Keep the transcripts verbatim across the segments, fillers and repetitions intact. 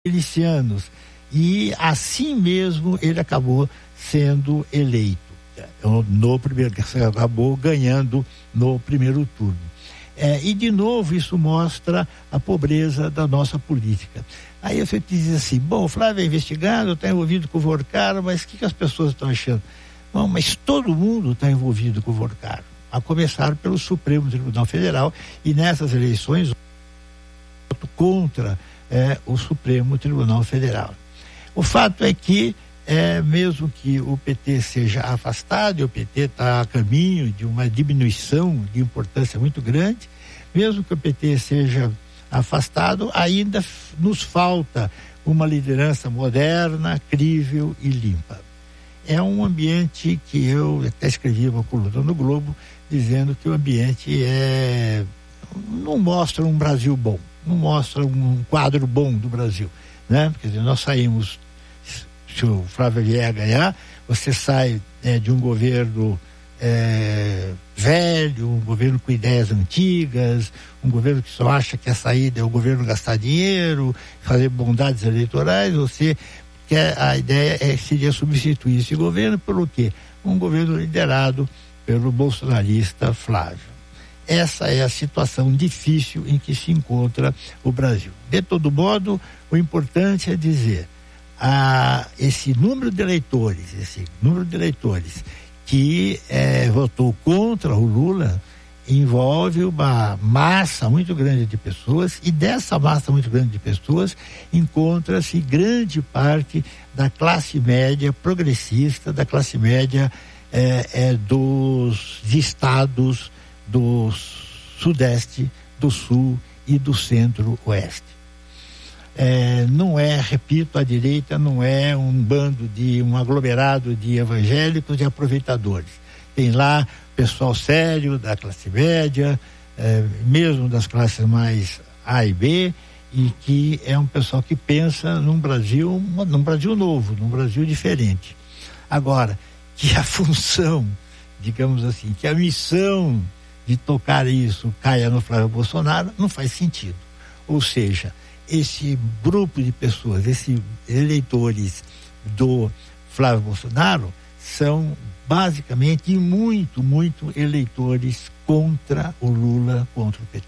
milicianos, e assim mesmo ele acabou sendo eleito no primeiro, acabou ganhando no primeiro turno. É, e de novo isso mostra a pobreza da nossa política. Aí você diz assim, bom, o Flávio é investigado, está envolvido com o Vorcaro, mas o que, que as pessoas estão achando? Bom, mas todo mundo está envolvido com o Vorcaro, a começar pelo Supremo Tribunal Federal, e nessas eleições voto contra é, o Supremo Tribunal Federal. O fato é que é, mesmo que o P T seja afastado, e o P T está a caminho de uma diminuição de importância muito grande, mesmo que o P T seja afastado, ainda f- nos falta uma liderança moderna, crível e limpa. É um ambiente que eu até escrevi uma coluna no Globo, dizendo que o ambiente é, não mostra um Brasil bom, não mostra um quadro bom do Brasil, né? Quer dizer, nós saímos, se o Flávio vier ganhar, você sai é, de um governo é, velho, um governo com ideias antigas, um governo que só acha que a saída é o governo gastar dinheiro, fazer bondades eleitorais. Você quer, a ideia é, seria substituir esse governo pelo quê? Um governo liderado pelo bolsonarista Flávio. Essa é a situação difícil em que se encontra o Brasil. De todo modo, o importante é dizer, a, esse número de eleitores, esse número de eleitores que é, votou contra o Lula, envolve uma massa muito grande de pessoas, e dessa massa muito grande de pessoas encontra-se grande parte da classe média progressista, da classe média é, é, dos estados do Sudeste, do Sul e do Centro-Oeste. É, não é, repito, a direita não é um bando de, um aglomerado de evangélicos e aproveitadores. Tem lá pessoal sério da classe média, é, mesmo das classes mais A e B, e que é um pessoal que pensa num Brasil, num Brasil novo, num Brasil diferente. Agora, que a função, digamos assim, que a missão de tocar isso caia no Flávio Bolsonaro, não faz sentido. Ou seja, esse grupo de pessoas, esses eleitores do Flávio Bolsonaro são basicamente e muito, muito eleitores contra o Lula, contra o P T.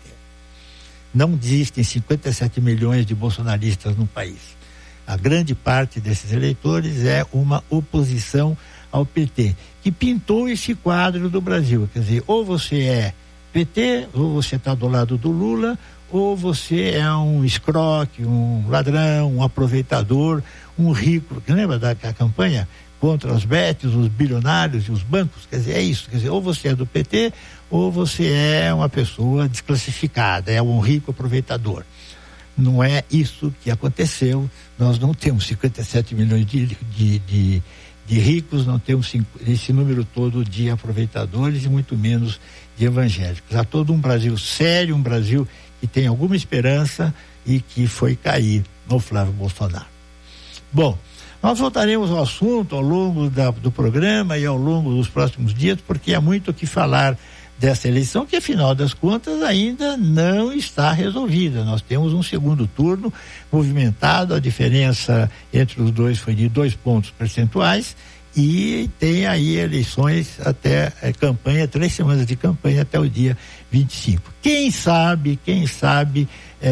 Não existem cinquenta e sete milhões de bolsonaristas no país. A grande parte desses eleitores é uma oposição ao P T, que pintou esse quadro do Brasil. Quer dizer, ou você é P T, ou você está do lado do Lula, ou você é um escroque, um ladrão, um aproveitador, um rico. Lembra da, da campanha contra os betes, os bilionários e os bancos? Quer dizer, é isso. Quer dizer, ou você é do P T, ou você é uma pessoa desclassificada, é um rico aproveitador. Não é isso que aconteceu. Nós não temos cinquenta e sete milhões de, de, de, de ricos, não temos esse número todo de aproveitadores e muito menos de evangélicos. Há todo um Brasil sério, um Brasil que tem alguma esperança e que foi cair no Flávio Bolsonaro. Bom, nós voltaremos ao assunto ao longo da, do programa e ao longo dos próximos dias, porque há muito o que falar dessa eleição, que afinal das contas ainda não está resolvida. Nós temos um segundo turno movimentado, a diferença entre os dois foi de dois pontos percentuais, e tem aí eleições até é, campanha, três semanas de campanha até o dia vinte e cinco. Quem sabe, quem sabe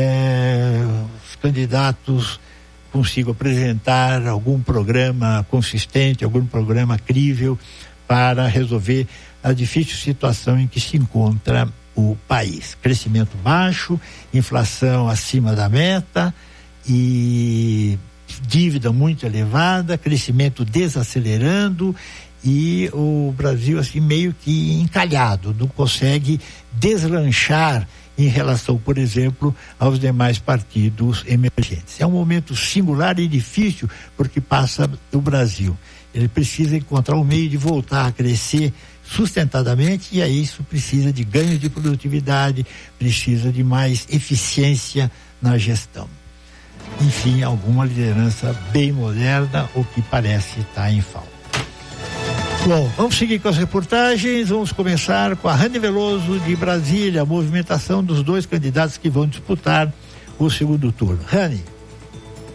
é, os candidatos consigam apresentar algum programa consistente, algum programa crível para resolver a difícil situação em que se encontra o país. Crescimento baixo, inflação acima da meta e dívida muito elevada, crescimento desacelerando, e o Brasil assim meio que encalhado, não consegue deslanchar em relação, por exemplo, aos demais partidos emergentes. É um momento singular e difícil porque passa o Brasil. Ele precisa encontrar um meio de voltar a crescer sustentadamente, e aí isso precisa de ganho de produtividade, precisa de mais eficiência na gestão. Enfim, alguma liderança bem moderna, o que parece estar em falta. Bom, vamos seguir com as reportagens. Vamos começar com a Rani Veloso de Brasília, a movimentação dos dois candidatos que vão disputar o segundo turno. Rani.